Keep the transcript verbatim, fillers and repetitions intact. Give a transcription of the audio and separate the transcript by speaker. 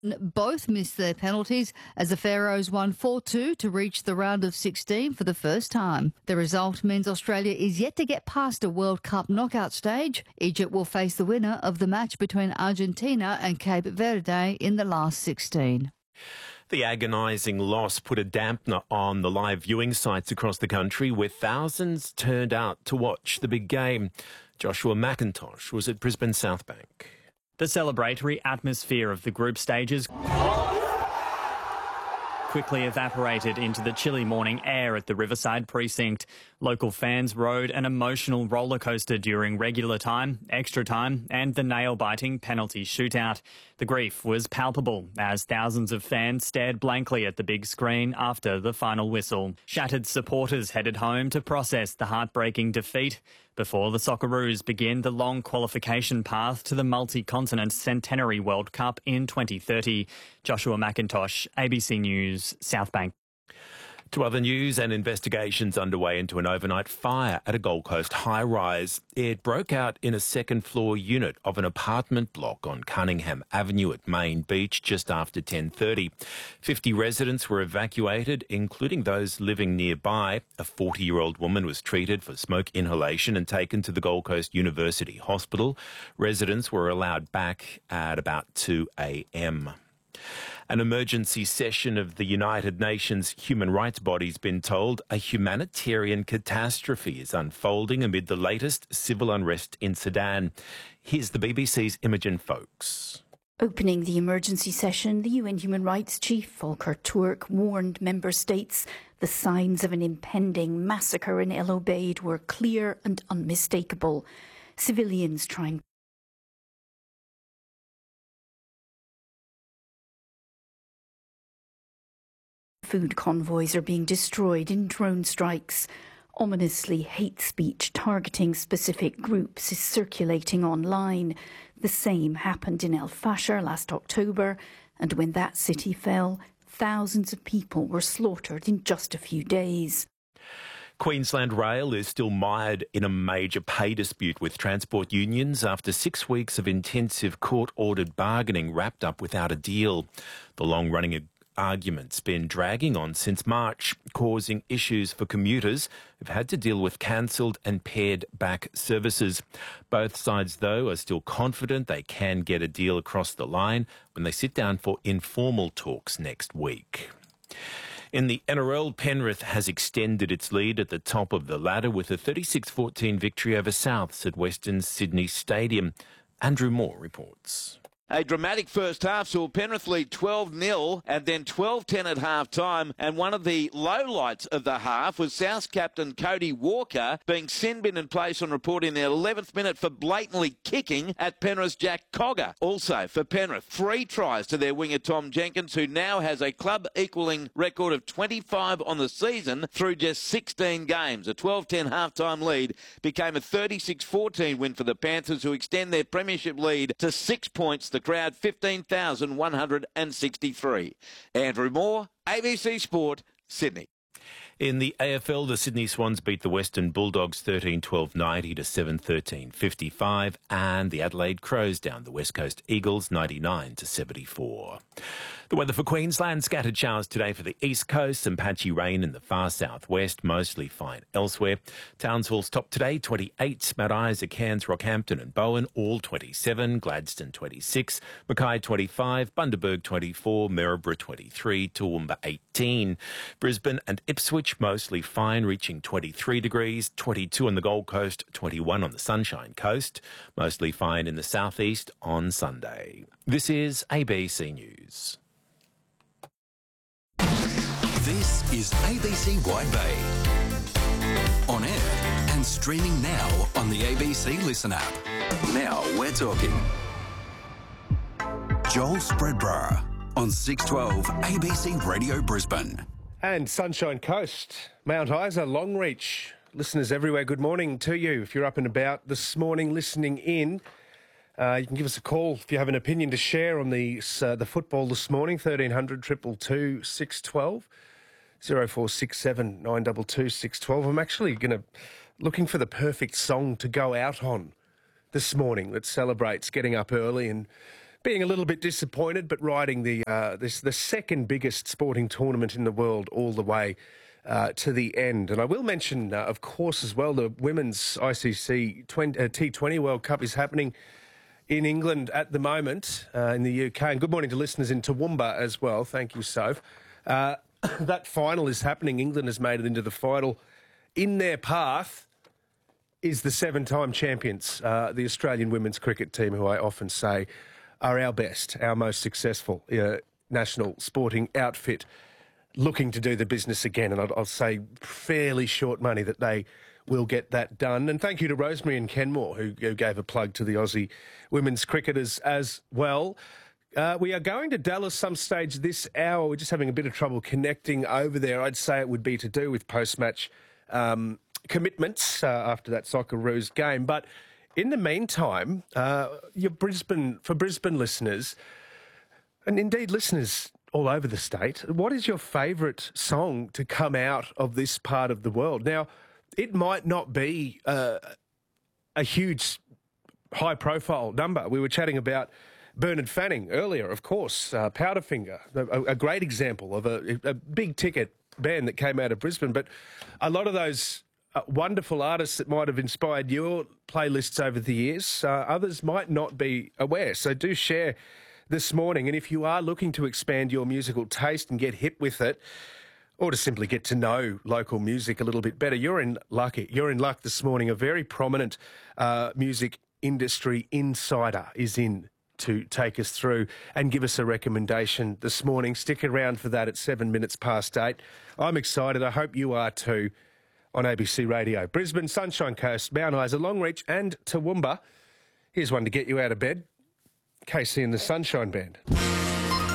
Speaker 1: Both missed their penalties as the Pharaohs won four two to reach the round of sixteen for the first time. The result means Australia is yet to get past a World Cup knockout stage. Egypt will face the winner of the match between Argentina and Cape Verde in the last sixteen.
Speaker 2: The agonising loss put a dampener on the live viewing sites across the country, where thousands turned out to watch the big game. Joshua McIntosh was at Brisbane South Bank.
Speaker 3: The celebratory atmosphere of the group stages quickly evaporated into the chilly morning air at the Riverside precinct. Local fans rode an emotional roller coaster during regular time, extra time and the nail-biting penalty shootout. The grief was palpable as thousands of fans stared blankly at the big screen after the final whistle. Shattered supporters headed home to process the heartbreaking defeat before the Socceroos begin the long qualification path to the multi-continent Centenary World Cup in twenty thirty. Joshua McIntosh, A B C News, South Bank.
Speaker 2: To other news, and investigations underway into an overnight fire at a Gold Coast high-rise. It broke out in a second-floor unit of an apartment block on Cunningham Avenue at Main Beach just after ten thirty. fifty residents were evacuated, including those living nearby. A forty-year-old woman was treated for smoke inhalation and taken to the Gold Coast University Hospital. Residents were allowed back at about two a m. An emergency session of the United Nations human rights body's been told a humanitarian catastrophe is unfolding amid the latest civil unrest in Sudan. Here's the B B C's Imogen Foakes.
Speaker 4: Opening the emergency session, the U N Human Rights Chief Volker Turk warned member states the signs of an impending massacre in El Obeid were clear and unmistakable. Civilians trying food convoys are being destroyed in drone strikes. Ominously, hate speech targeting specific groups is circulating online. The same happened in El Fasher last October, and when that city fell, thousands of people were slaughtered in just a few days.
Speaker 2: Queensland Rail is still mired in a major pay dispute with transport unions after six weeks of intensive court-ordered bargaining wrapped up without a deal. The long-running argument's been dragging on since March, causing issues for commuters who've had to deal with cancelled and pared-back services. Both sides, though, are still confident they can get a deal across the line when they sit down for informal talks next week. In the N R L, Penrith has extended its lead at the top of the ladder with a thirty-six fourteen victory over Souths at Western Sydney Stadium. Andrew Moore reports.
Speaker 5: A dramatic first half saw Penrith lead twelve nil and then twelve ten at half-time, and one of the lowlights of the half was South captain Cody Walker being sin-bin in place on report in the eleventh minute for blatantly kicking at Penrith's Jack Cogger. Also for Penrith, three tries to their winger Tom Jenkins, who now has a club-equalling record of twenty-five on the season through just sixteen games. A twelve ten half-time lead became a thirty-six fourteen win for the Panthers, who extend their premiership lead to six points. The crowd fifteen thousand one hundred sixty-three. Andrew Moore, A B C Sport, Sydney.
Speaker 2: In the A F L, the Sydney Swans beat the Western Bulldogs thirteen twelve ninety to seven thirteen fifty-five, and the Adelaide Crows down the West Coast Eagles ninety-nine to seventy-four. The weather for Queensland: scattered showers today for the east coast, some patchy rain in the far southwest, mostly fine elsewhere. Townsville's top today twenty-eight, Mount Isa, Cairns, Rockhampton and Bowen all twenty-seven, Gladstone twenty-six, Mackay twenty-five, Bundaberg twenty-four, Maryborough twenty-three, Toowoomba eighteen. Brisbane and Ipswich mostly fine, reaching twenty-three degrees, twenty-two on the Gold Coast, twenty-one on the Sunshine Coast, mostly fine in the southeast on Sunday. This is A B C News.
Speaker 6: This is A B C Wide Bay. On air and streaming now on the A B C Listen app. Now we're talking. Joel Spreadborough on six twelve A B C Radio Brisbane.
Speaker 7: And Sunshine Coast, Mount Isa, Longreach. Listeners everywhere, good morning to you. If you're up and about this morning listening in, uh, you can give us a call if you have an opinion to share on the, uh, the football this morning, thirteen hundred, two two two, six one two, oh four six seven, nine two two, six one two. I'm actually going to looking for the perfect song to go out on this morning that celebrates getting up early and being a little bit disappointed, but riding the uh, this the second biggest sporting tournament in the world all the way uh, to the end. And I will mention, uh, of course, as well, the Women's I C C T twenty World Cup is happening in England at the moment, uh, in the U K. And good morning to listeners in Toowoomba as well. Thank you, Soph. Uh, that final is happening. England has made it into the final. In their path is the seven-time champions, uh, the Australian women's cricket team, who I often say are our best, our most successful uh, national sporting outfit, looking to do the business again. And I'll, I'll say fairly short money that they will get that done. And thank you to Rosemary and Kenmore, who, who gave a plug to the Aussie women's cricketers as well. Uh, we are going to Dallas some stage this hour. We're just having a bit of trouble connecting over there. I'd say it would be to do with post-match um, commitments uh, after that Socceroos game. But in the meantime, uh, your Brisbane, for Brisbane listeners, and indeed listeners all over the state, what is your favourite song to come out of this part of the world? Now, it might not be uh, a huge high-profile number. We were chatting about Bernard Fanning earlier, of course, uh, Powderfinger, a, a great example of a, a big-ticket band that came out of Brisbane. But a lot of those uh, wonderful artists that might have inspired your playlists over the years, uh, others might not be aware. So do share this morning. And if you are looking to expand your musical taste and get hip with it, or to simply get to know local music a little bit better, you're in luck. You're in luck this morning. A very prominent uh, music industry insider is in to take us through and give us a recommendation this morning. Stick around for that at seven minutes past eight. I'm excited. I hope you are too on A B C Radio. Brisbane, Sunshine Coast, Mount Isa, Longreach and Toowoomba. Here's one to get you out of bed. Casey and the Sunshine Band.